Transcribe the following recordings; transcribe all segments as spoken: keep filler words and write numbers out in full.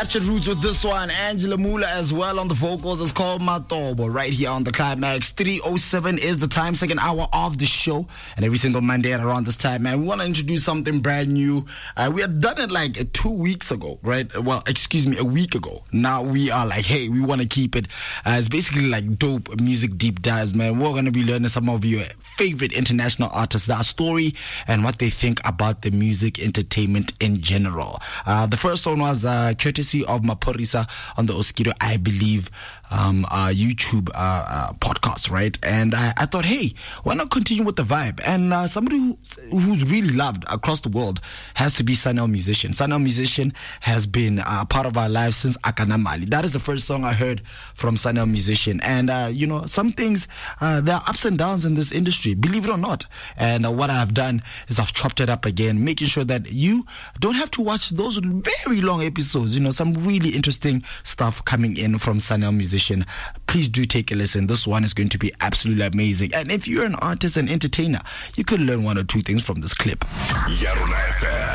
Captured Roots with this one. Angela Mula as well on the vocals. It's called Matobo right here on the Climax. three oh seven is the time, second hour of the show. And every single Monday at around this time, man, we want to introduce something brand new. Uh, we had done it like two weeks ago, right? Well, excuse me, a week ago. Now we are like, hey, we want to keep it. Uh, it's basically like dope music deep dives, man. We're going to be learning some of your favorite international artists, their story, and what they think about the music entertainment in general. Uh, the first one was uh, courtesy of Maporisa on the Oskido, I believe, um, uh, YouTube uh, uh, podcast, right? And I, I thought, hey, why not continue with the vibe? And uh, somebody who, who's really loved across the world has to be Sanel Musician. Sanel Musician has been a uh, part of our lives since Akana Mali. That is the first song I heard from Sanel Musician. And, uh, you know, some things, uh, there are ups and downs in this industry, believe it or not. And uh, what I've done is I've chopped it up again, making sure that you don't have to watch those very long episodes. You know, some really interesting stuff coming in from Sanel Musician. Please do take a listen. This one is going to be absolutely amazing. And if you're an artist and entertainer, you could learn one or two things from this clip. Yarona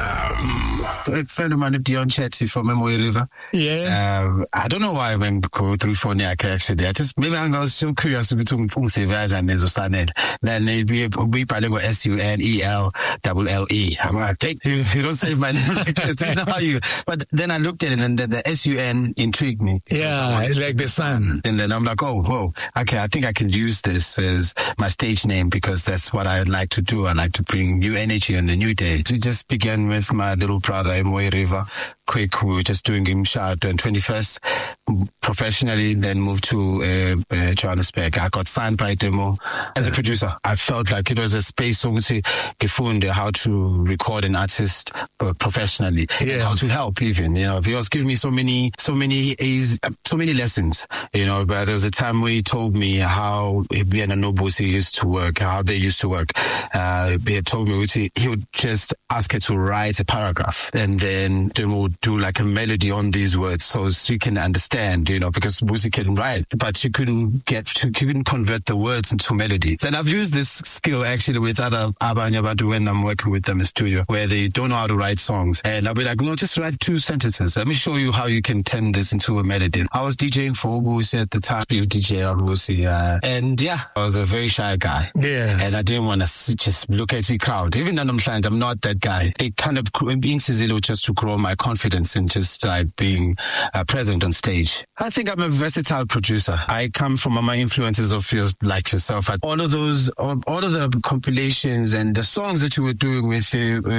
F M. A friend of mine, Dion Chetty from Memory River. Yeah. Um, I don't know why I went go through Phoniac actually. I just, maybe I was so curious between Funse and Nezosanel. Then we we probably go S U N E L double L E. I'm like, hey, you, you don't say my name like this. It's not how you. But then I looked at it and the, the S U N intrigued me. Yeah, it's like the sun. And then I'm like, oh, whoa, okay, I think I can use this as my stage name because that's what I like to do. I like to bring new energy on the new day. We just began with my little brother, Emoy River. Quick, we were just doing him shout on twenty-first professionally, then moved to uh, uh, Johannesburg. I got signed by Demo as a producer. I felt like it was a space so to get how to record an artist uh, professionally, yeah. And how to help even, you know, he was giving me so many, so many, so many lessons, you know, but there was a time where he told me how B N Nobusi used to work, how they used to work. Uh, he had told me he, he would just ask her to write a paragraph and then Demo would do like a melody on these words so she can understand, you know, because Busi can write, but she couldn't get to, she couldn't convert the words into melodies. And I've used this skill actually with other Abanya Bantu when I'm working with them in studio where they don't know how to write songs. And I'll be like, no, just write two sentences. Let me show you how you can turn this into a melody. I was DJing for Busi at the time, D J on Busi, uh, and yeah, I was a very shy guy. Yes. And I didn't want to just look at the crowd. Even though I'm trying, I'm not that guy. It kind of being Sizilo just to grow my confidence in just like being uh, present on stage. I think I'm a versatile producer. I come from my influences of yours, like yourself. All of those, all, all of the compilations and the songs that you were doing with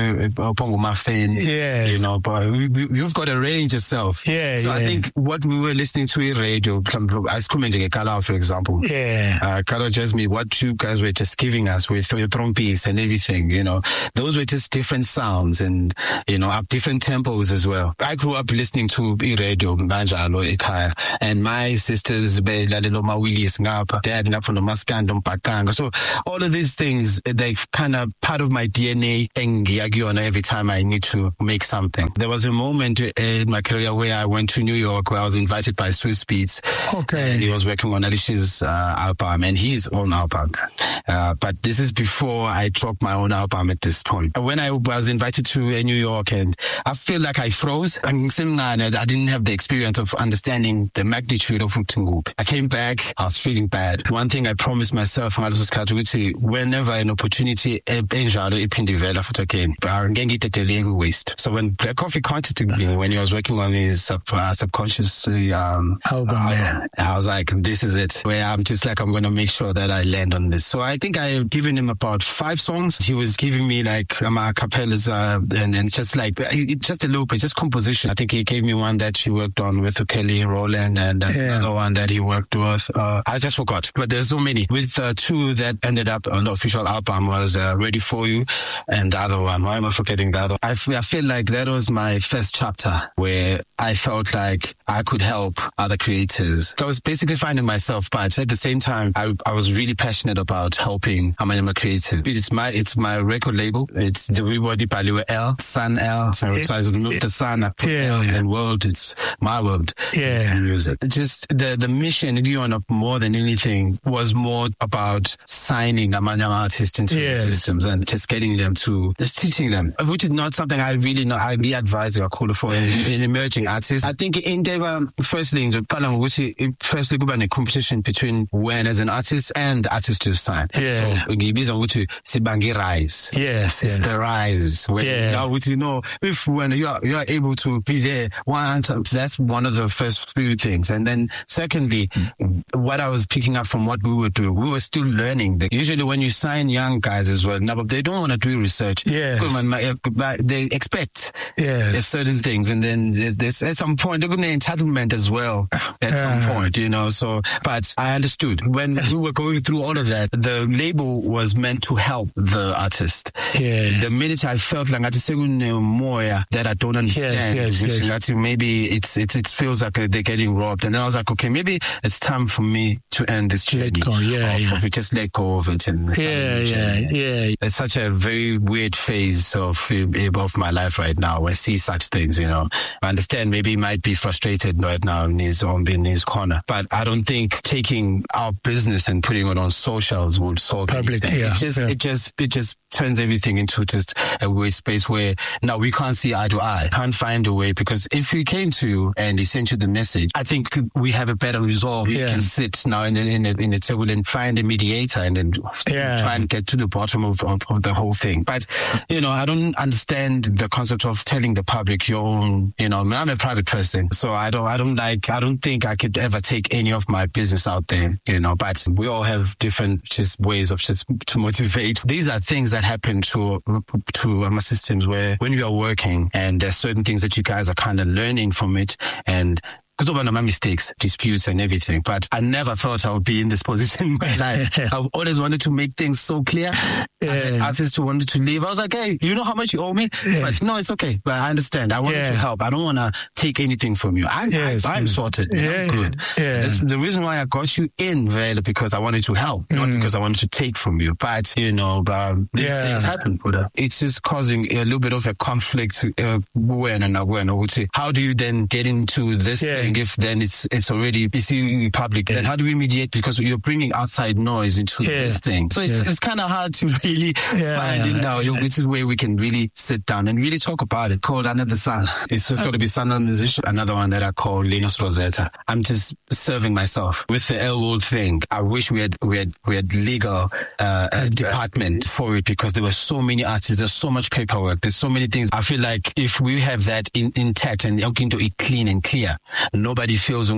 Pongo uh, Muffin, yes. You know, but we, we, you've got a range yourself. Yeah, so yeah. I think what we were listening to in radio, I was commenting a Kala, for example. Yeah. Uh, Kala Jasmine, what you guys were just giving us with your trompetes and everything, you know, those were just different sounds and, you know, up different tempos as well. I grew up listening to radio, Banjalo, Ekaya, and my sisters, Belaloma Willis, Ngapa, Dad, Napono Maskandum, Pakanga. So all of these things, they kind of part of my D N A and Giagiona every time I need to make something. There was a moment in my career where I went to New York where I was invited by Swiss Beats. Okay. And he was working on Alicia's uh, album and his own album. Uh, but this is before I dropped my own album at this point. When I was invited to uh, New York and I feel like I froze. I didn't have the experience of understanding the magnitude of Utingup. I came back, I was feeling bad. One thing I promised myself, whenever an opportunity waste. So when Black Coffee contacted me when he was working on his sub, uh, subconscious um, album, uh, I was like, this is it. Where I'm just like, I'm going to make sure that I land on this. So I think I've given him about five songs. He was giving me like um, a capellas uh, and, and just like, just a little bit, just composition. I think he gave me one that he worked on with Kelly Rowland and that's yeah. another one that he worked with. Uh, I just forgot, but there's so many. With uh, two that ended up on the official album was uh, Ready For You and the other one. Why am I forgetting that? I, f- I feel like that was my first chapter where I felt like I could help other creators. I was basically finding myself, but at the same time, I, I was really passionate about helping Amanyama Creative. It's my, it's my record label. It's the Reward Paliwe L, Sun L. So it's the sun. I put Yeah. down, and world, it's my world. Yeah. in music. Just the the mission, you know, more than anything, was more about signing among artists into Yes. the systems and just getting them to, just teaching them, which is not something I really know. I really advise or call for in, in emerging artists. I think in Deva, firstly, firstly, kuba a competition between when as an artist and the artist to sign. Yeah. So ngibiza ukuthi sibange rise. Yes, It's yes. the rise. When, Yeah. now, you know, if when you are you are able to be there one time, that's one of the first few things. And then secondly, what I was picking up from what we were doing, we were still learning. Usually when you sign young guys as well, now they don't want to do research. Yes. They expect Yes. there's certain things, and then there's, there's at some point they're going to entitlement as well at some Uh. point, you know. So, but I understood when we were going through all of that, the label was meant to help the artist. Yeah. The minute I felt like I just more that I don't understand, yes, which yes. is actually maybe it's, it's it feels like they're getting robbed, and then I was like, okay, maybe it's time for me to end this journey. Let go, yeah, of, yeah. of it, just let go of it and start a Yeah, new yeah, journey. yeah. It's such a very weird phase of of my life right now. I see such things, you know. I understand maybe he might be frustrated right now in his own in his corner, but I don't think taking our business and putting it on socials would solve Public, anything. yeah, it just yeah. it just it just turns everything into just a weird space where now we can't see eye to eye, can't find a way. Because if we came to you and he sent you the message, I think we have a better resolve. We Yeah. can sit now in a, in a, in a table and find a mediator and then Yeah. try and get to the bottom of, of, of the whole thing. But, you know, I don't understand the concept of telling the public your own, you know, I'm a private person. So I don't, I don't like, I don't think I could ever take any of my business out there, you know, but we all have different just ways of just to motivate. These are things that happen to, to um, systems where when you are working and there's certain things that you guys are kind of learning from it, and because of my mistakes, disputes and everything. But I never thought I would be in this position in my life. I've always wanted to make things so clear. Yeah. I had artists who wanted to leave. I was like, hey, you know how much you owe me? Yeah. But no, it's okay. But I understand. I wanted Yeah. to help. I don't want to take anything from you. I, Yes. I, I'm sorted. Yeah. I'm good. Yeah. That's the reason why I got you in, Vela, because I wanted to help, not because I wanted to take from you. But, you know, but these Yeah. things happen. Buddha. It's just causing a little bit of a conflict. Uh, when and when, how do you then get into this Yeah. thing if then it's it's already you see public? Then how do we mediate? Because you're bringing outside noise into Yeah. this thing. So it's Yeah. it's kind of hard to really Yeah. find it now. You know, this is where we can really sit down and really talk about it. Called Under the Sun. It's just got to be Sun and Musician. Another one that I call Linus Rosetta. I'm just serving myself with the Elwood thing. I wish we had we had we had legal uh, uh, department for it, because there were so many artists. There's so much paperwork. There's so many things. I feel like if we have that in, intact and looking to it clean and clear, nobody feels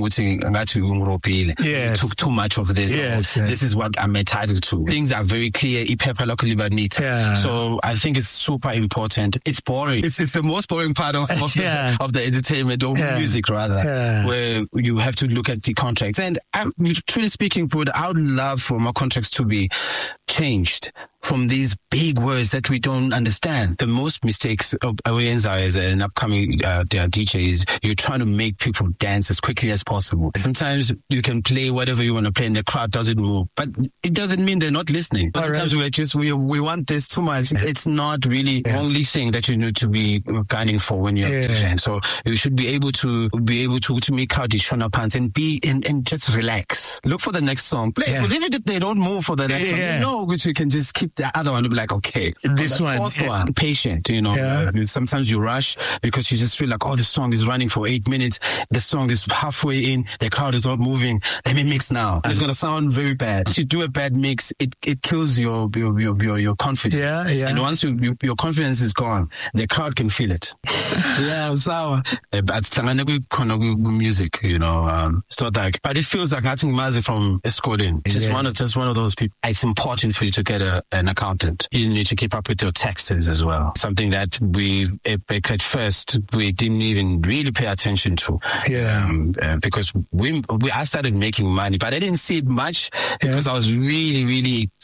we Yes. took too much of this. Yes, Or, yes. this is what I'm entitled to. Things are very clear. Yeah. So I think it's super important. It's boring. It's, it's the most boring part of, of, the, Yeah. of the entertainment or Yeah. music rather, Yeah. where you have to look at the contracts. And I'm truly speaking, I would love for my contracts to be changed from these big words that we don't understand. The most mistakes of Awenza as an upcoming uh, D J is you're trying to make people dance as quickly as possible. Sometimes you can play whatever you want to play and the crowd doesn't move, but it doesn't mean they're not listening. But All sometimes right. we're just, we, we want this too much. It's not really the only thing that you need to be gunning for when you're Yeah. DJing. So you should be able to be able to, to make out the shona pants and be in, and just relax. Look for the next song. Play, Yeah. because even if they don't move for the next Yeah. one, you know, which you can just keep the other one to be like, okay, This the one, fourth yeah. one, patient, you know. Yeah. Uh, sometimes you rush because you just feel like, oh, the song is running for eight minutes. The song is halfway in. The crowd is not moving. Let me mix now. It's going to sound very bad. If you do a bad mix, it, it kills your, your, your, your, your confidence. Yeah, yeah. And once you, you, your confidence is gone, the crowd can feel it. Yeah, sour. But music, you know, um, it's not like, but it feels like I think Mazi from Escoding. Just Yeah. one of, just one of those people. It's important for you to get a, an accountant. You need to keep up with your taxes as well. Something that we, at first, we didn't even really pay attention to. Yeah. Um, uh, because we, we, I started making money, but I didn't see it much because I was really, really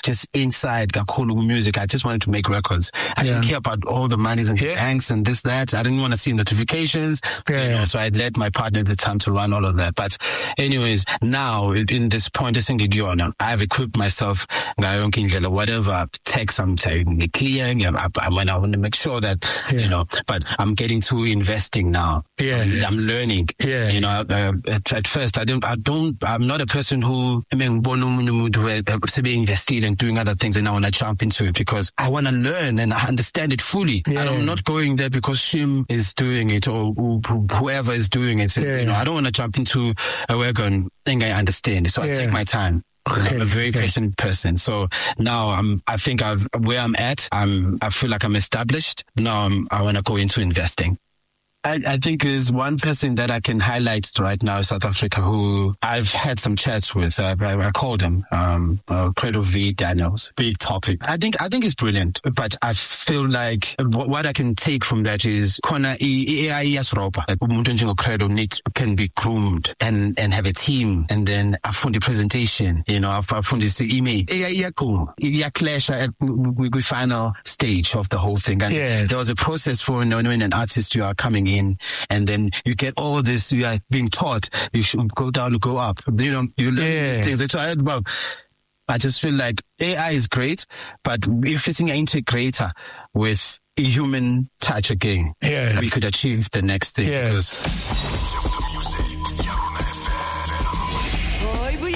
just inside kakhulu music. I just wanted to make records. I Yeah. didn't care about all the monies and Yeah. banks and this, that. I didn't want to see notifications. Yeah, You know, yeah. so I let my partner at the time to run all of that. But anyways, now in this point, I think I've equipped myself, whatever text I'm taking, clear. I when I want to make sure that, Yeah. you know, but I'm getting to investing now. Yeah, I'm, yeah. I'm learning. Yeah. You know, uh, at, at first I don't, I don't, I'm not a person who, I mean, invested and doing other things and I want to jump into it because I want to learn and I understand it fully. Yeah. And I'm not going there because Shim is doing it or who- whoever is doing it. Yeah. You know, I don't want to jump into a wagon thing I understand. So I Yeah. take my time. Okay, I'm a very okay. patient person. So now I'm, I think I've, where I'm at, I'm, I feel like I'm established. Now I'm, I want to go into investing. I, I think there's one person that I can highlight right now in South Africa who I've had some chats with. I, I, I called him, um, uh, Credo V Daniels. Big topic. I think, I think it's brilliant, but I feel like what, what I can take from that is Kona A I yasropa. Like umuntu njengo Credo need, can be groomed and, and have a team. And then I found the presentation, you know, I found this email. A I yakum, ya clash at the final stage of the whole thing. And Yes. there was a process for you know, when an artist you are coming in and then you get all this, you are being taught you should go down, go up. You know, you learn Yeah. these things. That's why I, well, I just feel like A I is great, but if it's an integrator with a human touch again, Yes. we could achieve the next thing. Yes.